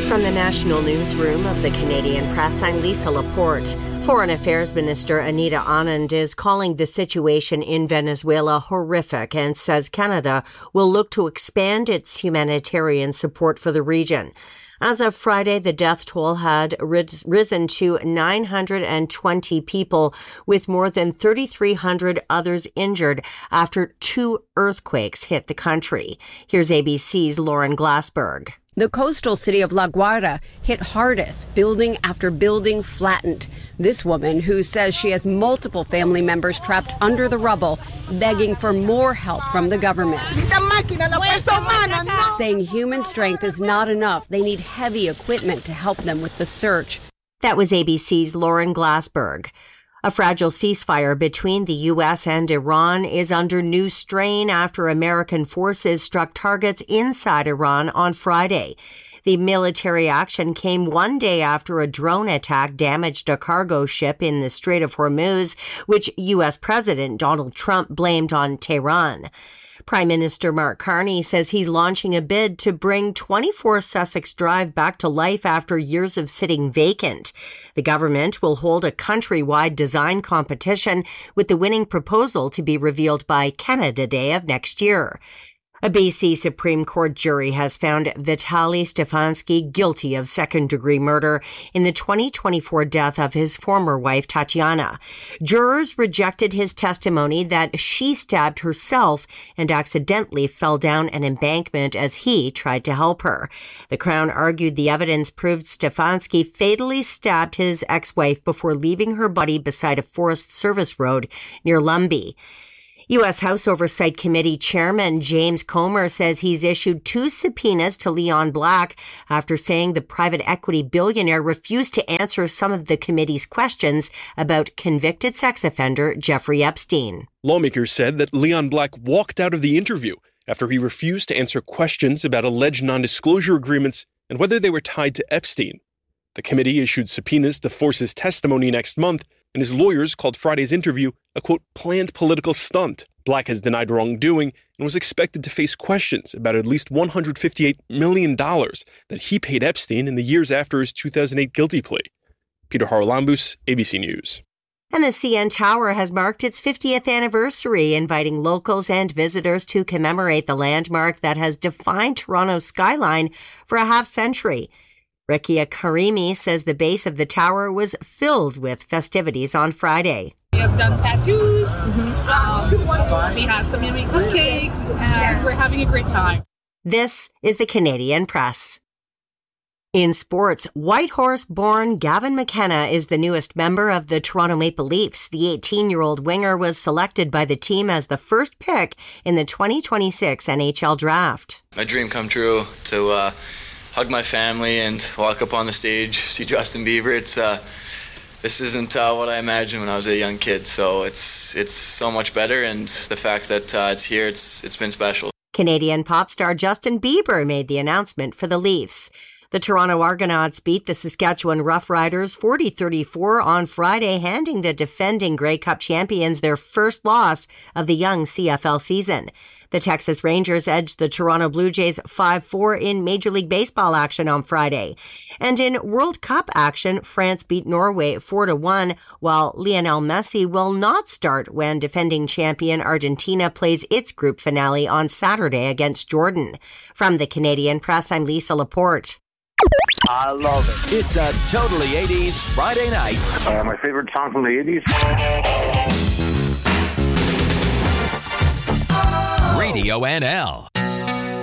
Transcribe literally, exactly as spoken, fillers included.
From the National Newsroom of the Canadian Press, I'm Lisa Laporte. Foreign Affairs Minister Anita Anand is calling the situation in Venezuela horrific and says Canada will look to expand its humanitarian support for the region. As of Friday, the death toll had risen to nine hundred twenty people, with more than three thousand three hundred others injured after two earthquakes hit the country. Here's A B C's Lauren Glassberg. The coastal city of La Guaira hit hardest, building after building flattened. This woman, who says she has multiple family members trapped under the rubble, begging for more help from the government. Saying human strength is not enough. They need heavy equipment to help them with the search. That was A B C's Lauren Glassberg. A fragile ceasefire between the U S and Iran is under new strain after American forces struck targets inside Iran on Friday. The military action came one day after a drone attack damaged a cargo ship in the Strait of Hormuz, which U S President Donald Trump blamed on Tehran. Prime Minister Mark Carney says he's launching a bid to bring twenty-four Sussex Drive back to life after years of sitting vacant. The government will hold a countrywide design competition, with the winning proposal to be revealed by Canada Day of next year. A B C Supreme Court jury has found Vitaly Stefanski guilty of second-degree murder in the twenty twenty-four death of his former wife, Tatiana. Jurors rejected his testimony that she stabbed herself and accidentally fell down an embankment as he tried to help her. The Crown argued the evidence proved Stefanski fatally stabbed his ex-wife before leaving her body beside a Forest Service road near Lumby. U S House Oversight Committee Chairman James Comer says he's issued two subpoenas to Leon Black after saying the private equity billionaire refused to answer some of the committee's questions about convicted sex offender Jeffrey Epstein. Lawmakers said that Leon Black walked out of the interview after he refused to answer questions about alleged non-disclosure agreements and whether they were tied to Epstein. The committee issued subpoenas to force his testimony next month, and his lawyers called Friday's interview a, quote, planned political stunt. Black has denied wrongdoing and was expected to face questions about at least one hundred fifty-eight million dollars that he paid Epstein in the years after his two thousand eight guilty plea. Peter Haralambous, A B C News. And the C N Tower has marked its fiftieth anniversary, inviting locals and visitors to commemorate the landmark that has defined Toronto's skyline for a half century. Rekia Karimi says the base of the tower was filled with festivities on Friday. We have done tattoos, mm-hmm. um, we had some yummy cupcakes, and we're having a great time. This is the Canadian Press. In sports, Whitehorse-born Gavin McKenna is the newest member of the Toronto Maple Leafs. The eighteen-year-old winger was selected by the team as the first pick in the twenty twenty-six N H L draft. My dream come true to uh, hug my family and walk up on the stage, see Justin Bieber. It's uh, this isn't uh, what I imagined when I was a young kid, so it's it's so much better. And the fact that uh, it's here, it's it's been special. Canadian pop star Justin Bieber made the announcement for the Leafs. The Toronto Argonauts beat the Saskatchewan Roughriders forty thirty-four on Friday, handing the defending Grey Cup champions their first loss of the young C F L season. The Texas Rangers edged the Toronto Blue Jays five four in Major League Baseball action on Friday. And in World Cup action, France beat Norway four to one, while Lionel Messi will not start when defending champion Argentina plays its group finale on Saturday against Jordan. From the Canadian Press, I'm Lisa Laporte. I love it. It's a totally eighties Friday night. Uh, my favorite song from the eighties. Radio N L.